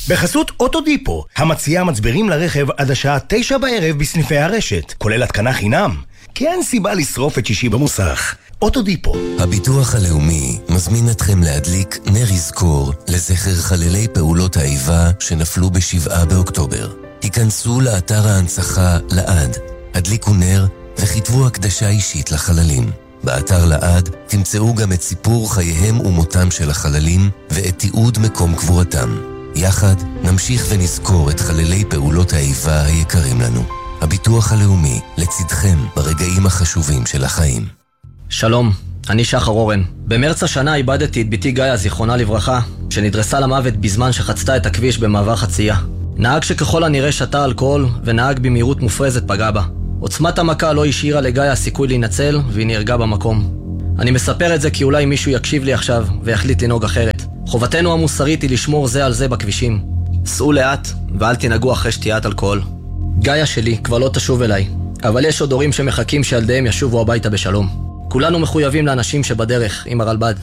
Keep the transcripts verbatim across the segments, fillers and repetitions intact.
בחסות אוטודיפו, המציעה מצברים לרכב עד השעה תשע בערב בסניפי הרשת, כולל התקנה חינם. כי אין סיבה לשרוף את שישי במוסך. אוטודיפו. הביטוח הלאומי מזמין אתכם להדליק נר יזכור לזכר חללי פעולות האיבה שנפלו בשבעה באוקטובר. היכנסו לאתר ההנצחה לעד, הדליקו נר וכתבו הקדשה אישית לחללים. באתר לעד תמצאו גם את סיפור חייהם ומותם של החללים ואת תיעוד מקום קבורתם. יחד נמשיך ונזכור את חללי פעולות האיבה היקרים לנו. הביטוח הלאומי לצדכם ברגעים החשובים של החיים. שלום, אני שחר אורן. במרץ השנה איבדתי את ביתי גאיה, זיכרונה לברכה, שנדרסה למוות בזמן שחצתה את הכביש במעבר חצייה. נהג שככל הנראה שתה אלכוהול ונהג במהירות מופרזת פגע בה. עוצמת המכה לא השאירה לגאיה סיכוי להינצל והיא נהרגה במקום. אני מספר את זה כי אולי מישהו יקשיב לי עכשיו ויחליט לנהוג אחרת. חובתנו המוסרית היא לשמור זה על זה בכבישים. סעו לאט ואל תנהגו אחרי שתיית אלכוהול. גאיה שלי כבר לא תשוב אליי, אבל יש עוד הורים שמחכים שילדיהם ישובו הביתה בשלום. כולנו מחויבים לאנשים שבדרך עם הרלב"ד.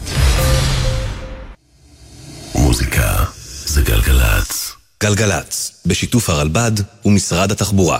מוזיקה זה גלגלץ. גלגלץ, בשיתוף הרלב"ד ומשרד התחבורה.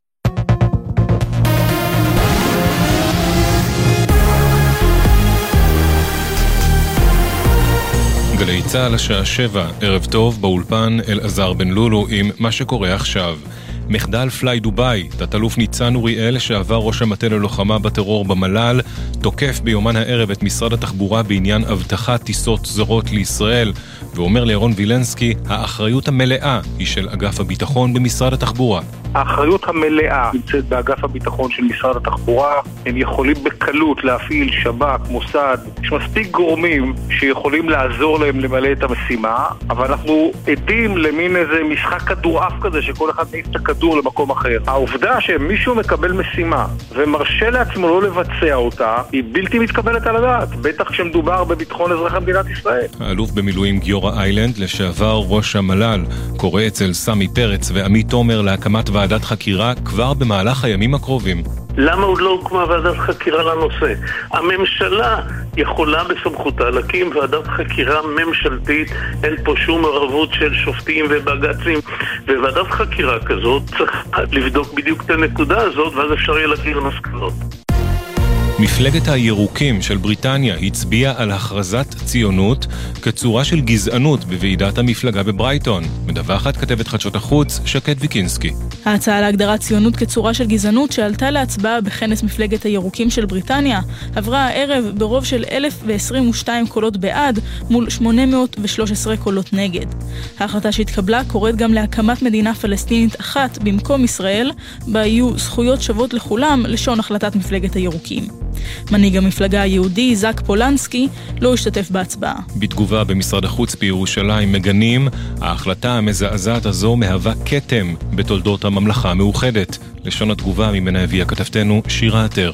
גלי צהל השעה שבע, ערב טוב, באולפן אלעזר בן לולו עם מה שקורה עכשיו. מחדל פליי דוביי, תת-אלוף ניצן אוריאל שעבר ראש המטה ללוחמה בטרור במל"ל, תוקף ביומן הערב את משרד התחבורה בעניין הבטחת טיסות זרות לישראל, ואומר לירון וילנסקי, האחריות המלאה היא של אגף הביטחון במשרד התחבורה. האחריות המלאה נמצאת באגף הביטחון של משרד התחבורה. הם יכולים בקלות להפעיל שב"כ, מוסד, יש מספיק גורמים שיכולים לעזור להם למלא את המשימה, אבל אנחנו עדים למין איזה משחק כדורעף כזה שכל אחד מעיף את הכדור למקום אחר. העובדה שמישהו מקבל משימה ומרשה לעצמו לא לבצע אותה היא בלתי מתקבלת על הדעת, בטח כשמדובר בביטחון אזרחי מדינת ישראל. האלוף במילואים גיורא איילנד, לשעבר ראש המל"ל, קורא אצל סמי פרץ ועמית תומר להקמת ועדת חקירה כבר במהלך הימים הקרובים. למה עוד לא הוקמה ועדת חקירה לנושא? הממשלה יכולה בסמכותה להקים ועדת חקירה ממשלתית, אין פה שום מעורבות של שופטים ובג"צים, וועדת חקירה כזאת צריך לבדוק בדיוק את הנקודה הזאת, ואז אפשר יהיה להגיע למסקנות. מפלגת הירוקים של בריטניה הצביעה על הכרזת ציונות כצורה של גזענות בוועידת המפלגה בברייטון. מדווחת כתבת חדשות החוץ שקד ויקינסקי. ההצעה להגדרת ציונות כצורה של גזענות שעלתה להצבעה בכנס מפלגת הירוקים של בריטניה עברה הערב ברוב של אלף ועשרים ושתיים קולות בעד מול שמונה מאות ושלוש עשרה קולות נגד. ההחלטה שהתקבלה קוראת גם להקמת מדינה פלסטינית אחת במקום ישראל, בה יהיו זכויות שוות לכולם, לשון החלטת מפלגת הירוקים. מנהיג המפלגה היהודי זק פולנסקי לא השתתף בהצבעה. בתגובה במשרד החוץ בירושלים מגנים, ההחלטה המזעזעת הזו מהווה כתם בתולדות הממלכה המאוחדת. לשון התגובה ממנה הביאה כתבתנו שירה עטר.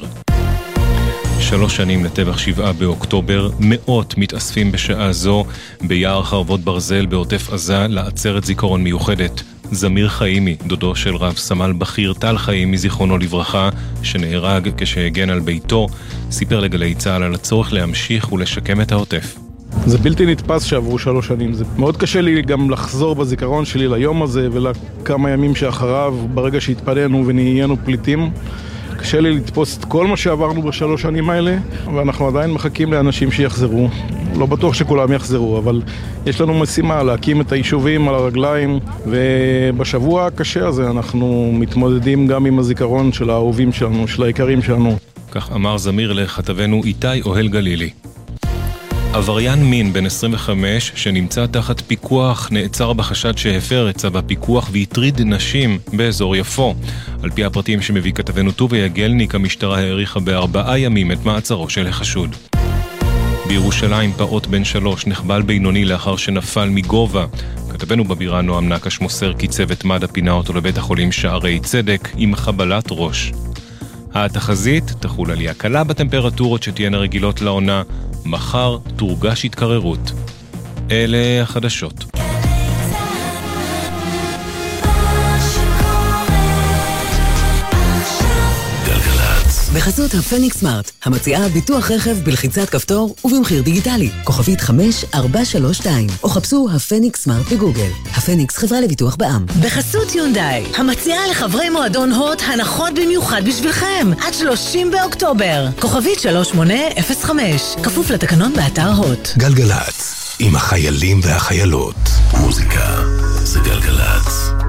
שלוש שנים לטבח שבעה באוקטובר, מאות מתאספים בשעה זו ביער חרבות ברזל בעוטף עזה לעצרת זיכרון מיוחדת. זמיר חיימי, דודו של רב סמל בכיר טל חיימי זיכרונו לברכה, שנהרג כשהגן על ביתו, סיפר לגלי צהל על הצורך להמשיך ולשקם את העוטף. זה בלתי נתפס שעברו שלוש שנים. זה מאוד קשה לי גם לחזור בזיכרון שלי ליום הזה ולכמה ימים שאחריו, ברגע שהתפנינו ונהיינו פליטים. קשה לי לתפוס את כל מה שעברנו בשלוש שנים האלה, ואנחנו עדיין מחכים לאנשים שיחזרו. לא בטוח שכולם יחזרו, אבל יש לנו משימה להקים את היישובים על הרגליים, ובשבוע הקשה הזה אנחנו מתמודדים גם עם הזיכרון של האהובים שלנו, של היקרים שלנו. כך אמר זמיר לכתבנו איתי אוהל גלילי. עבריין מין בן עשרים וחמש שנמצא תחת פיקוח נעצר בחשד שהפר את צו הפיקוח והטריד נשים באזור יפו. על פי הפרטים שמביא כתבנו טובי יגלניק, המשטרה העריכה בארבעה ימים את מעצרו של החשוד. בירושלים פעוט בן שלוש נחבל בינוני לאחר שנפל מגובה. כתבנו בבירה נועם נקש מוסר כי צוות מד"א פינה אותו לבית החולים שערי צדק עם חבלת ראש. התחזית תחול עלייה קלה בטמפרטורות שתהיינה רגילות לעונה. מחר תורגש התקררות. אלה החדשות. גלגלץ. בחסות הפניקס סמארט, המציעה ביטוח רכב בלחיצת כפתור ובמחיר דיגיטלי. כוכבית חמש ארבע שלוש שתיים, או חפשו הפניקס סמארט בגוגל. הפניקס חברה לביטוח בע"מ. בחסות יונדאי, המציעה לחברי מועדון הוט הנחות במיוחד בשבילכם, עד שלושים באוקטובר. כוכבית שלוש שמונה אפס חמש, כפוף לתקנון באתר הוט. גלגלצ, עם החיילים והחיילות. מוזיקה זה גלגלצ.